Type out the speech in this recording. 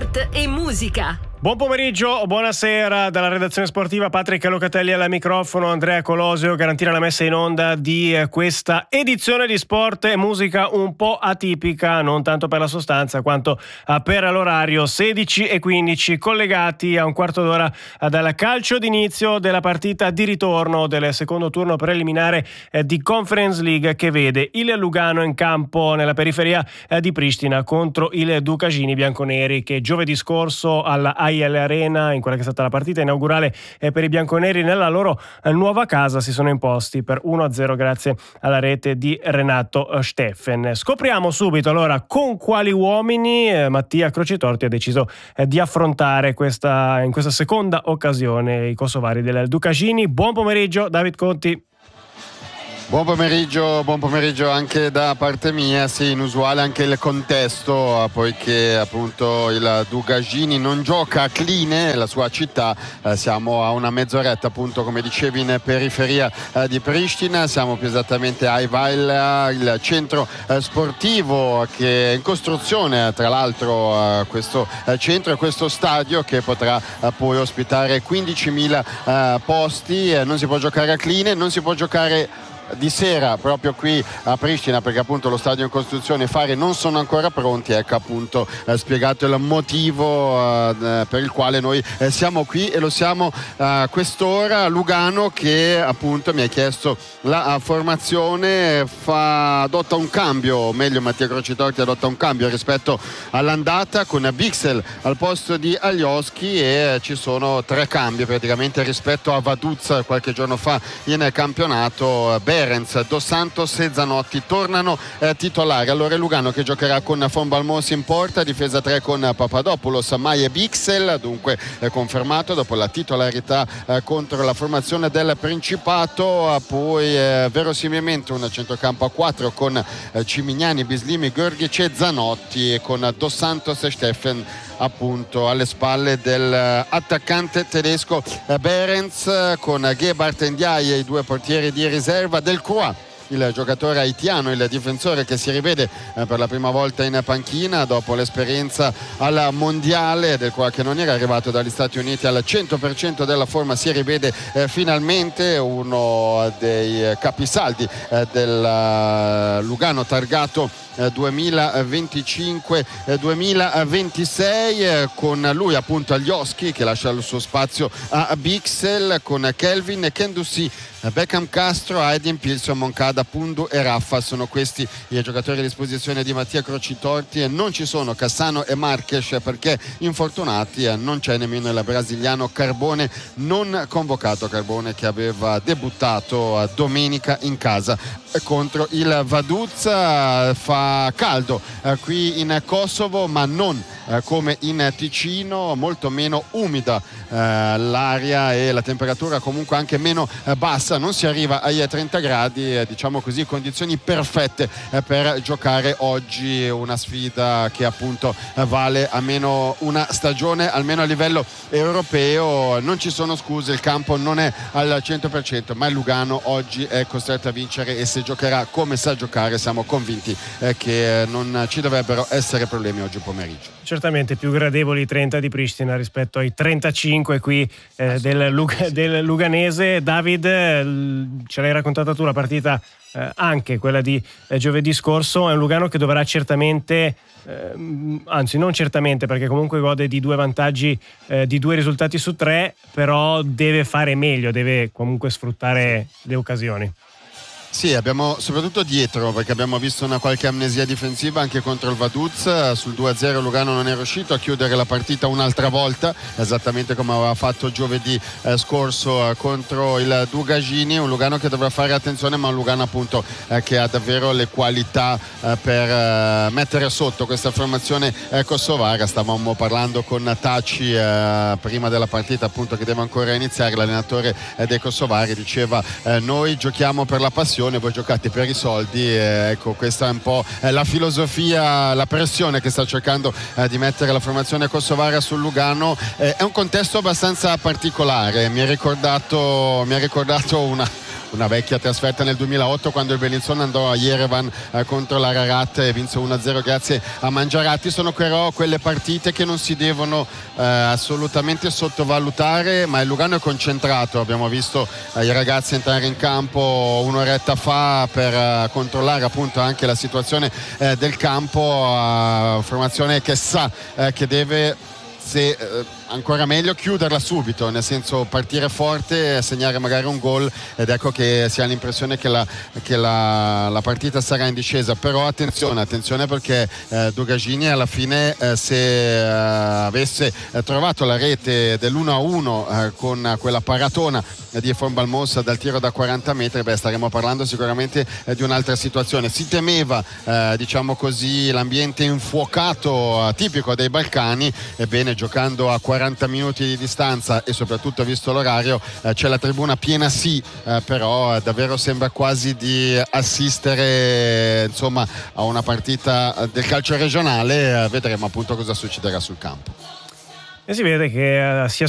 sport e musica. Buon pomeriggio o buonasera dalla redazione sportiva. Patrick Locatelli alla microfono, Andrea Colosio garantire la messa in onda di questa edizione di sport e musica un po' atipica, non tanto per la sostanza quanto per l'orario. 16 e 15 collegati a un quarto d'ora dal calcio d'inizio della partita di ritorno del secondo turno preliminare di Conference League, che vede il Lugano in campo nella periferia di Pristina contro il Ducagini bianconeri, che giovedì scorso alla AIL Arena, in quella che è stata la partita inaugurale per i bianconeri nella loro nuova casa, si sono imposti per 1-0 grazie alla rete di Renato Steffen. Scopriamo subito allora con quali uomini Mattia Crocitorti ha deciso di affrontare in questa seconda occasione i kosovari del Ducagini. Buon pomeriggio David Conti. Buon pomeriggio anche da parte mia. Sì, inusuale anche il contesto, poiché appunto il Ducagini non gioca a Kline, la sua città. Siamo a una mezz'oretta, appunto, come dicevi, in periferia di Pristina. Siamo più esattamente a Ivaila, il centro sportivo che è in costruzione, tra l'altro, questo centro e questo stadio che potrà poi ospitare 15.000 posti. Non si può giocare a Kline, non si può giocare di sera proprio qui a Pristina, perché appunto lo stadio in costruzione e fare non sono ancora pronti. Ecco appunto spiegato il motivo per il quale noi siamo qui, e lo siamo a quest'ora. Lugano che appunto mi ha chiesto la formazione, adotta un cambio, o meglio Mattia Crocitorti adotta un cambio rispetto all'andata, con Bixel al posto di Alioski, e ci sono 3 cambi praticamente rispetto a Vaduz qualche giorno fa in campionato. Behrens, Dos Santos e Zanotti tornano titolari. Allora è Lugano che giocherà con Von Balmos in porta, difesa 3 con Papadopoulos, Mai e Bixel, dunque confermato dopo la titolarità contro la formazione del Principato. Poi verosimilmente un centrocampo a 4 con Cimignani, Bislimi, Görgic e Zanotti, con Dos Santos e Steffen appunto alle spalle dell'attaccante tedesco Behrens, con Gebhardt e Ndiaye i 2 portieri di riserva. Del Croix, il giocatore haitiano, il difensore che si rivede per la prima volta in panchina dopo l'esperienza al mondiale. Del Croix, che non era arrivato dagli Stati Uniti al 100% della forma, si rivede finalmente, uno dei capisaldi del Lugano targato 2025-2026, con lui appunto Alioski che lascia il suo spazio a Bixel, con Kelvin, Kendouzi, Beckham Castro, Aydin, Pilson, Moncada, Pundu e Raffa. Sono questi i giocatori a disposizione di Mattia Crocitorti, e non ci sono Cassano e Marques perché infortunati. Non c'è nemmeno il brasiliano Carbone, non convocato. Carbone che aveva debuttato domenica in casa contro il Vaduz. Fa caldo qui in Kosovo, ma non come in Ticino, molto meno umida l'aria e la temperatura comunque anche meno bassa, non si arriva ai 30 gradi, diciamo così, condizioni perfette per giocare oggi una sfida che appunto vale almeno una stagione, almeno a livello europeo. Non ci sono scuse, il campo non è al 100%, ma il Lugano oggi è costretto a vincere, e se giocherà come sa giocare siamo convinti che non ci dovrebbero essere problemi oggi pomeriggio. Certamente più gradevoli i 30 di Pristina rispetto ai 35 qui del luganese. David, ce l'hai raccontata tu la partita, anche quella di giovedì scorso. È un Lugano che dovrà certamente, anzi non certamente, perché comunque gode di 2 vantaggi, di 2 risultati su 3, però deve fare meglio, deve comunque sfruttare le occasioni. Sì, abbiamo soprattutto dietro, perché abbiamo visto una qualche amnesia difensiva anche contro il Vaduz. Sul 2-0 Lugano non è riuscito a chiudere la partita un'altra volta, esattamente come aveva fatto giovedì scorso contro il Ducagini. Un Lugano che dovrà fare attenzione, ma un Lugano appunto che ha davvero le qualità per mettere sotto questa formazione kosovara. Stavamo parlando con Taci prima della partita, appunto, che deve ancora iniziare. L'allenatore dei kosovari diceva noi giochiamo per la passione, voi giocate per i soldi. Ecco, questa è un po' la filosofia, la pressione che sta cercando di mettere la formazione kosovara sul Lugano. È un contesto abbastanza particolare, mi ha ricordato una vecchia trasferta nel 2008 quando il Bellinzona andò a Yerevan contro l'Ararat e vinse 1-0 grazie a Mangiaratti. Sono però quelle partite che non si devono assolutamente sottovalutare, ma il Lugano è concentrato. Abbiamo visto i ragazzi entrare in campo un'oretta fa per controllare appunto anche la situazione del campo, formazione che sa che deve, se ancora meglio, chiuderla subito, nel senso partire forte, segnare magari un gol, ed ecco che si ha l'impressione che la partita sarà in discesa. Però attenzione perché Dugagini alla fine se avesse trovato la rete dell'1-1 con quella paratona di Efron Balmos dal tiro da 40 metri, staremo parlando sicuramente di un'altra situazione. Si temeva diciamo così l'ambiente infuocato tipico dei Balcani, ebbene giocando a 40 minuti di distanza e soprattutto visto l'orario c'è la tribuna piena, sì, però davvero sembra quasi di assistere insomma a una partita del calcio regionale. Vedremo appunto cosa succederà sul campo. E si vede che si